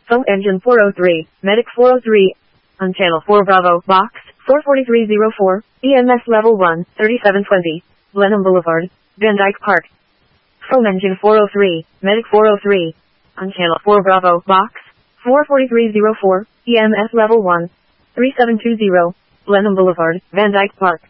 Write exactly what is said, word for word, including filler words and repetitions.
Phone engine four oh three, medic four oh three. On channel four Bravo, box four four three zero four, E M S level one, thirty-seven twenty, Blenheim Boulevard, Van Dyke Park. Phone engine four oh three, medic four oh three. On channel four Bravo, box four four three zero four, E M S level one, three seven two zero, Blenheim Boulevard, Van Dyke Park.